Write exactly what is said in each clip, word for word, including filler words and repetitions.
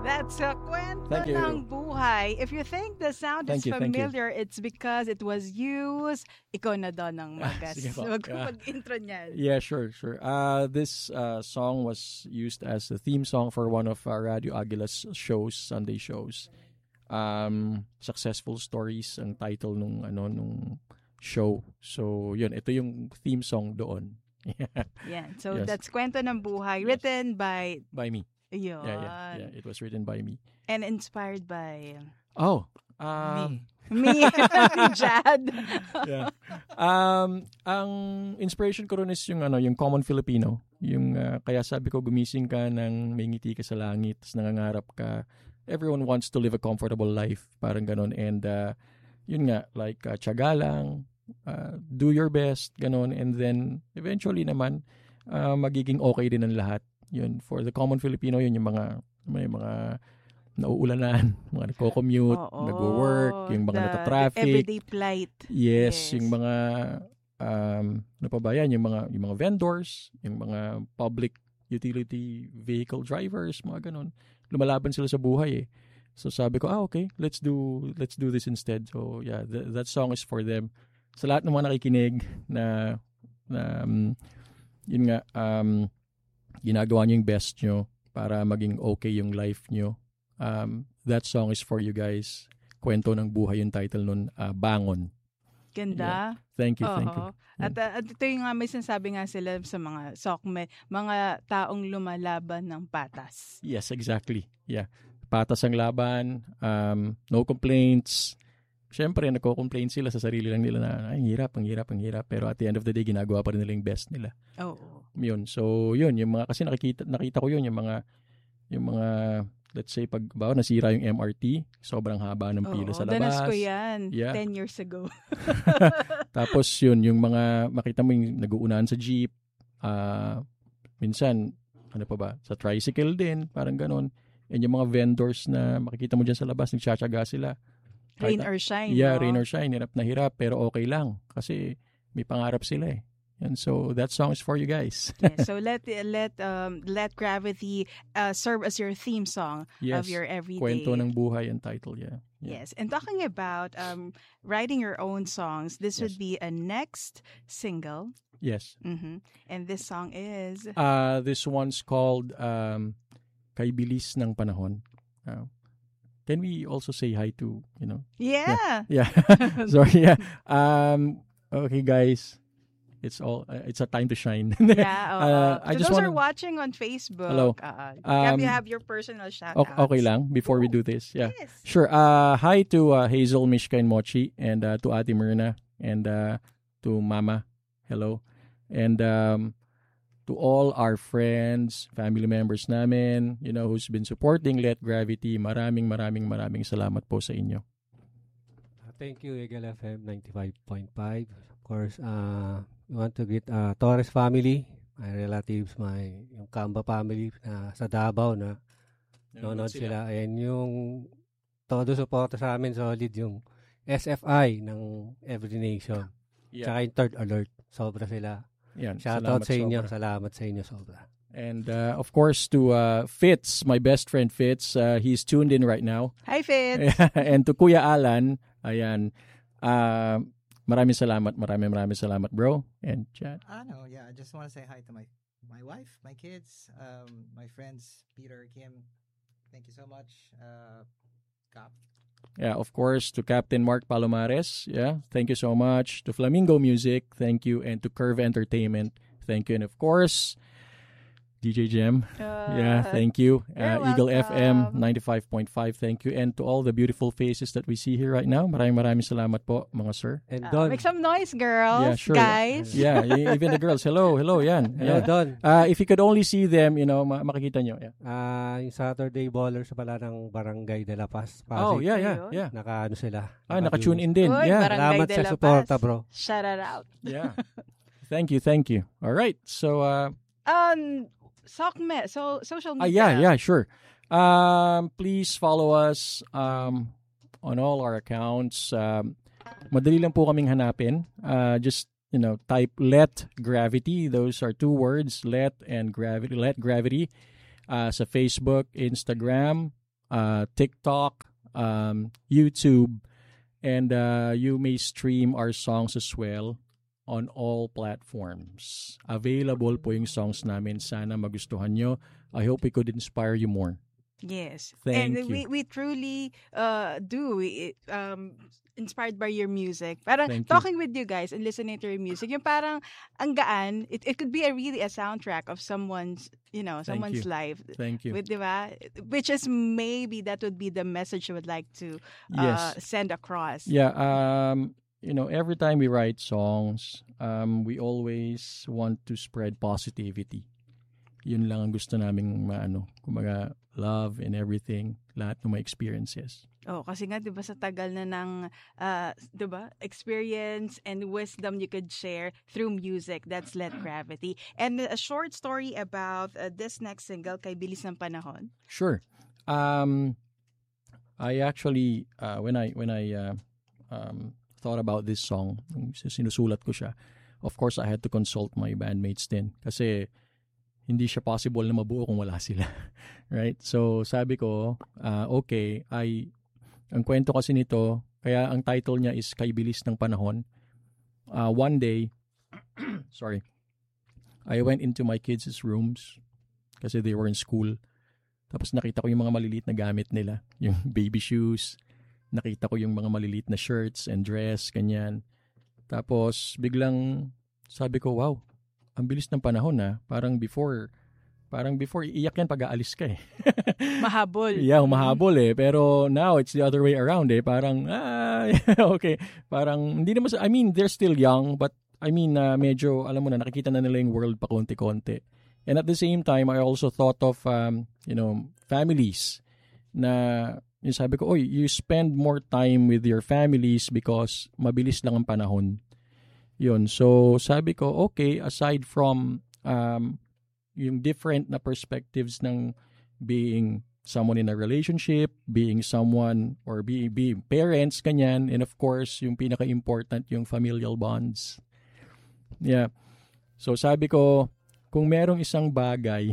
That's a kwento Thank you. ng buhay. If you think the sound Thank is you, thank you. familiar, it's because it was used. Ikaw na daw ng magas. Sige po. Wag Yeah. mag-intro niyan. Yeah, sure, sure. Uh, this uh, song was used as a theme song for one of uh, Radio Aguila's shows, Sunday shows. Um, Successful Stories ang title nung ano nung show. So, yun, ito yung theme song doon. Yeah. So Yes. that's kwento ng buhay, Yes. written by By me. yun. Yeah, yeah, yeah. It was written by me. And inspired by Oh, um, me, Jad. yeah. Um, ang inspiration ko rin is yung ano, yung common Filipino. Yung uh, kaya sabi ko gumising ka nang may ngiti ka sa langit, tapos nangangarap ka. Everyone wants to live a comfortable life, parang ganun. And uh, yun nga, like uh, tiyaga lang, uh, do your best, ganun. And then eventually naman uh, magiging okay din ang lahat. Yun, for the common Filipino, yun yung mga may mga nauulanan, mga nagko-commute, Oo, nagwo-work, yung mga the- nata-traffic. the everyday plight. Yes, Yes. yung mga um ano pa ba yan, yung mga yung mga vendors, yung mga public utility vehicle drivers, mga ganun. Lumalaban sila sa buhay eh. So sabi ko, ah okay, let's do let's do this instead. So yeah, th- that song is for them. Sa lahat ng mga nakikinig na na um, yun nga um ginagawa niyo yung best nyo para maging okay yung life nyo. Um, that song is for you guys. Kwento ng buhay yung title nun, uh, Bangon. Ganda. Thank you, thank you. Oo. At, uh, at ito yung nga may sinasabi nga sila sa mga sokme, mga taong lumalaban ng patas. Yes, exactly. Yeah. Patas ang laban, um, no complaints. Siyempre, nagko-complain sila sa sarili lang nila na, ay, hirap, ang hirap, ang hirap. Pero at the end of the day, ginagawa pa rin nila yung best nila. Oo. Yun. So, yun, yung mga, kasi nakikita, nakita ko yun, yung mga, yung mga, let's say, pag, ba, nasira yung M R T, sobrang haba ng pila Oo, sa labas. danas ko yan Yeah. ten years ago. Tapos yun, yung mga, makita mo yung nag-uunahan sa jeep, ah minsan, ano pa ba, sa tricycle din, parang ganon. And yung mga vendors na makikita mo dyan sa labas, nagtsatsaga sila. Rain Kahit- or shine. Yeah, no? rain or shine, hirap na hirap, pero okay lang. Kasi may pangarap sila eh. And so, that song is for you guys. Yeah, so let let um let gravity uh, serve as your theme song Yes, of your everyday. Kwento ng buhay ang title, yeah. yeah. Yes, and talking about um writing your own songs, this would Yes. be a next single. Yes. hmm And this song is Uh, this one's called um, Kay Bilis ng Panahon. Uh, can we also say hi to, you know? yeah. Yeah. Sorry, yeah. Um, okay, guys. It's all, uh, it's a time to shine. Yeah, oo. Uh, I To just those wanna- are watching on Facebook, Hello. uh, Um, you have your personal shout O- okay lang before we do this. Yeah. Yes. Sure. Uh, hi to uh, Hazel, Mishka, and Mochi, and uh, to Ate Myrna, and uh, to Mama. Hello. And um, to all our friends, family members namin, you know, who's been supporting Let Gravity. Maraming, maraming, maraming salamat po sa inyo. Thank you, Eagle F M ninety-five point five. Of course, uh, we want to greet uh, Torres family, my relatives, my yung Kamba family na sa Davao na nanonood sila. And yung todo support sa amin solid yung S F I ng Every Nation. Yeah. Tsaka yung Third Alert. Sobra sila. Yan. Shoutout Salamat sa inyo. sobra. Salamat sa inyo sobra. And uh, of course to uh, Fitz, my best friend Fitz, uh, he's tuned in right now. Hi, Fitz. And to Kuya Alan, ayan, uh, maraming salamat, maraming maraming salamat bro. And chat. I know, yeah. I just want to say hi to my my wife, my kids, um, my friends, Peter, Kim. Thank you so much. Uh, Cap. Yeah, of course, to Captain Mark Palomares. Yeah, thank you so much. To Flamingo Music, thank you. And to Curve Entertainment, thank you. And of course, D J Jem. Uh, Yeah, thank you. you're Uh, Eagle F M welcome. ninety-five point five, thank you. And to all the beautiful faces that we see here right now, maraming maraming salamat po, mga sir. And Uh, Don. make some noise, girls, Yeah, sure. guys. Yeah, y- even the girls. Hello, hello, yan. Hello, Yeah. Don. Uh, if you could only see them, you know, ma- makikita nyo. Yeah. Ah, yung Saturday Ballers pala ng Barangay de la Paz. Oh, Pasig. yeah, yeah, Ayun. yeah. Naka ano sila. Ah, naka-tune in din. Uy, Yeah. Barangay Salamat de sa la suporta, Paz. bro. Shout it out. Yeah. Thank you, thank you. All right. So, uh, Um, Sokme, so social ah, media. yeah, yeah, sure. Um, please follow us um, on all our accounts. Um, madali lang po kaming hanapin. Uh, just, you know, type Let Gravity. Those are two words, Let and Gravity. Let Gravity. Uh, sa Facebook, Instagram, uh, TikTok, um, YouTube, and uh, you may stream our songs as well on all platforms. Available po yung songs namin. Sana magustuhan nyo. I hope we could inspire you more. Yes. Thank and you. we we truly uh do we, um inspired by your music. Parang Thank you. talking with you guys and listening to your music, yung parang ang gaan, it, it could be a really a soundtrack of someone's, you know, Thank someone's you. life. Thank you. With, diba? Which is maybe that would be the message you would like to uh, Yes. send across. Yeah, um, you know, every time we write songs, um, we always want to spread positivity. Yun lang ang gusto naming maano, kumbaga love and everything, lahat ng mga experiences. Oh, kasi nga 'di ba sa tagal na ng uh, 'di ba, experience and wisdom you could share through music, that's Let Gravity. And a short story about uh, this next single, Kay Bilis ng Panahon. Sure. Um, I actually uh, when I when I uh, um, thought about this song, sinusulat ko siya. Of course, I had to consult my bandmates din kasi hindi siya possible na mabuo kung wala sila. Right? So, sabi ko, uh, okay, I, ang kwento kasi nito, kaya ang title niya is Kay Bilis ng Panahon. Uh, one day, sorry, I went into my kids' rooms kasi they were in school. Tapos nakita ko yung mga maliliit na gamit nila. Yung baby shoes. Nakita ko yung mga maliliit na shirts and dress, kanyan. Tapos, biglang sabi ko, wow, ang bilis ng panahon na. Parang before, parang before, iiyak yan pag aalis ka eh. Mahabol. Yeah, mahabol eh. Pero now, it's the other way around eh. Parang, ah, okay. Parang, hindi naman, sa- I mean, they're still young, but I mean, uh, medyo, alam mo na, nakikita na nila yung world pa konti-konti. And at the same time, I also thought of, um, you know, families na, yung sabi ko, oy, you spend more time with your families because mabilis lang ang panahon. Yun. So, sabi ko, okay, aside from um, yung different na perspectives ng being someone in a relationship, being someone, or being, being parents, kanyan, and of course, yung pinaka-important, yung familial bonds. Yeah. So, sabi ko, kung merong isang bagay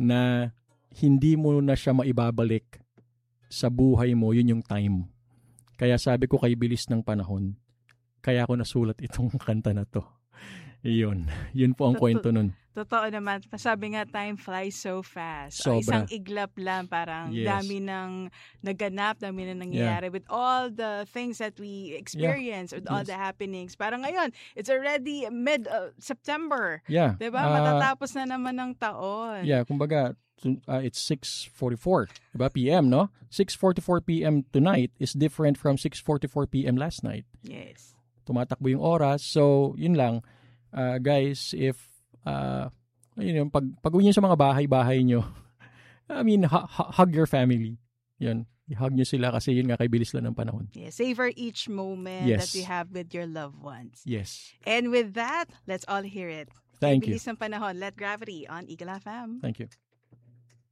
na hindi mo na siya maibabalik sa buhay mo, yun yung time. Kaya sabi ko, kay bilis ng panahon. Kaya ako nasulat itong kanta na to. Yun. Yun po ang Totoo- kwento nun. Totoo naman. Sabi nga, time flies so fast. O, Sobra. isang iglap lang, parang Yes. dami ng naganap, dami na nangyayari with all the things that we experience, with all Yes. the happenings. Parang ngayon, it's already mid-September. Yeah. Diba? Ah, Matatapos na naman ng taon. yeah, kumbaga, uh, it's six forty-four diba, P M, no? six forty-four P M tonight is different from six forty-four P M last night. Yes. Tumatakbo yung oras. So, yun lang. Uh, guys, if, uh, yun yung, pag, pag uwi nyo sa mga bahay-bahay nyo, I mean, hu- hu- hug your family. Yun. I-hug nyo sila kasi yun nga, kay bilis lang ng panahon. Yeah, savor each moment that Yes. you have with your loved ones. Yes. And with that, let's all hear it. Thank you. Bilis ng Panahon, Let Gravity on Eagle F M. Thank you.